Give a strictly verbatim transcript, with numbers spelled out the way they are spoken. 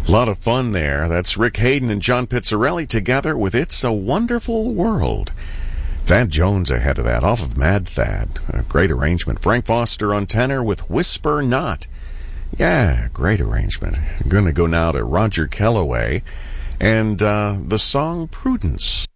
A lot of fun there. That's Rick Hayden and John Pizzarelli together with It's a Wonderful World. Thad Jones ahead of that, off of Mad Thad. A great arrangement. Frank Foster on tenor with Whisper Not. Yeah, great arrangement. I'm going to go now to Roger Kellaway and uh, the song Prudence.